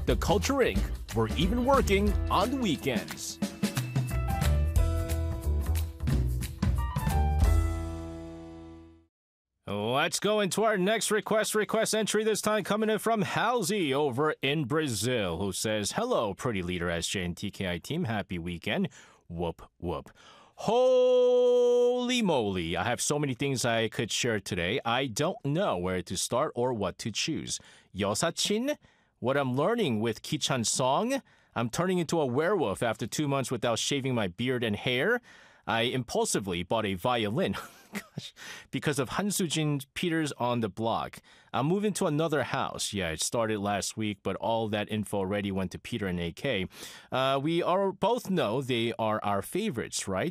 The Culture Inc. We're even working on the weekends. Let's go into our next request entry, this time coming in from Halsey over in Brazil, who says, "Hello, pretty leader SJ and TKI team. Happy weekend. Whoop, whoop. Holy moly, I have so many things I could share today. I don't know where to start or what to choose. 여사친? What I'm learning with Kichan song? I'm turning into a werewolf after 2 months without shaving my beard and hair. I impulsively bought a violin because of Han Soo-jin Peters on the blog. I'm moving to another house. Yeah, it started last week, but all that info already went to Peter and AK. We are both know they are our favorites, right? ...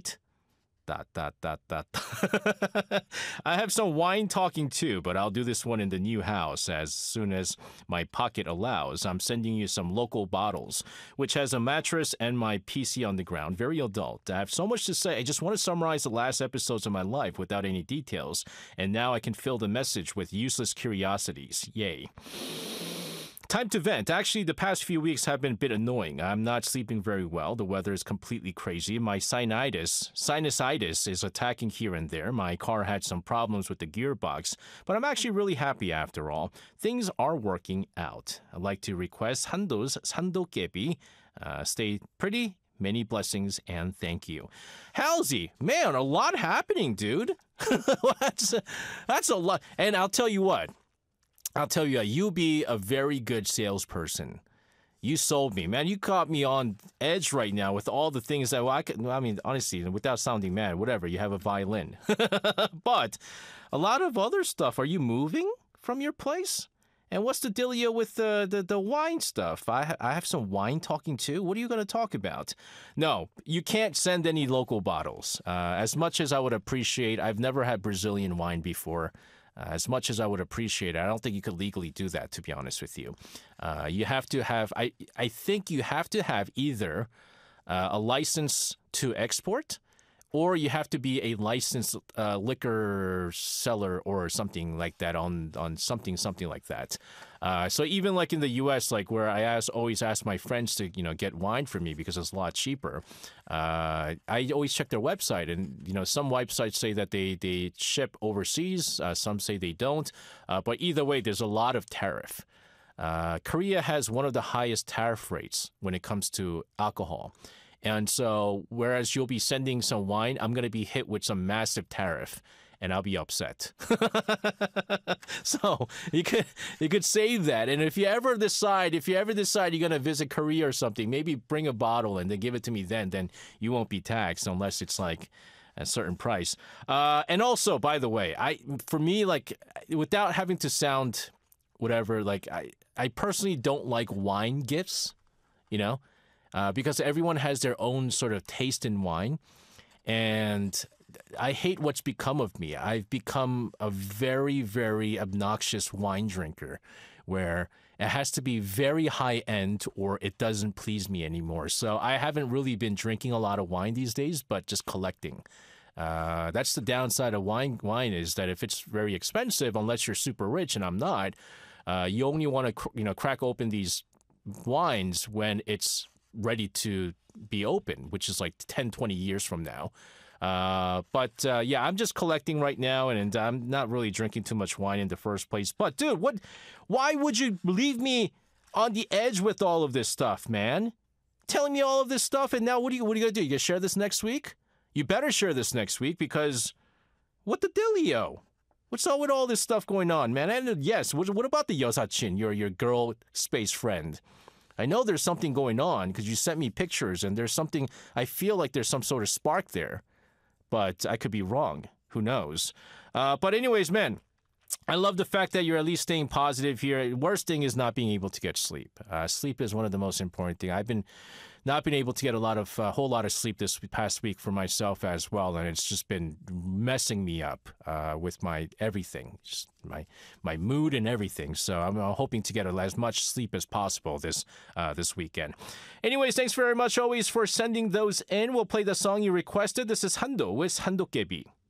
I have some wine talking too, but I'll do this one in the new house as soon as my pocket allows. I'm sending you some local bottles, which has a mattress and my PC on the ground. Very adult. I have so much to say. I just want to summarize the last episodes of my life without any details, and now I can fill the message with useless curiosities. Yay. Time to vent. Actually, the past few weeks have been a bit annoying. I'm not sleeping very well. The weather is completely crazy. My sinusitis is attacking here and there. My car had some problems with the gearbox, but I'm actually really happy after all. Things are working out. I'd like to request Hando's 산도깨비. Stay pretty. Many blessings and thank you. Halsey, man, a lot happening, dude. That's a lot. And I'll tell you what. You'll be a very good salesperson. You sold me, man. You caught me on edge right now with all the things that honestly, without sounding mad, whatever, you have a violin. But a lot of other stuff. Are you moving from your place? And what's the dealio with the wine stuff? I have some wine talking too. What are you going to talk about? No, you can't send any local bottles. As much as I would appreciate, I've never had Brazilian wine before. As much as I would appreciate it, I don't think you could legally do that, to be honest with you. You have to have, I think you have to have either a license to export, or you have to be a licensed liquor seller or something like that on something like that. So even like in the U.S., like where I always ask my friends to get wine for me because it's a lot cheaper. I always check their website, and some websites say that they ship overseas. Some say they don't. But either way, there's a lot of tariff. Korea has one of the highest tariff rates when it comes to alcohol. And so, whereas you'll be sending some wine, I'm going to be hit with some massive tariff, and I'll be upset. So you could save that. And if you ever decide you're going to visit Korea or something, maybe bring a bottle and then give it to me. Then you won't be taxed unless it's like a certain price. And also, by the way, for me, like without having to sound whatever, like I personally don't like wine gifts, because everyone has their own sort of taste in wine. And I hate what's become of me. I've become a very, very obnoxious wine drinker where it has to be very high end or it doesn't please me anymore. So I haven't really been drinking a lot of wine these days, but just collecting. That's the downside of wine is that if it's very expensive, unless you're super rich, and I'm not, you only want to crack open these wines when it's ready to be open, which is like 10, 20 years from now. But I'm just collecting right now, and I'm not really drinking too much wine in the first place. But dude, why would you leave me on the edge with all of this stuff, man? Telling me all of this stuff, and now what are you going to do? You going to share this next week? You better share this next week, because what the dealio? What's up with all this stuff going on, man? And yes, what about the 여사친, your girl space friend? I know there's something going on because you sent me pictures, and there's something, I feel like there's some sort of spark there, but I could be wrong. Who knows? But anyways, man, I love the fact that you're at least staying positive here. Worst thing is not being able to get sleep. Sleep is one of the most important things. I've not been able to get a whole lot of sleep this past week for myself as well, and it's just been messing me up with my everything, just my mood and everything. So I'm hoping to get as much sleep as possible this weekend. Anyways, thanks very much always for sending those in. We'll play the song you requested. This is Hando with 산도깨비.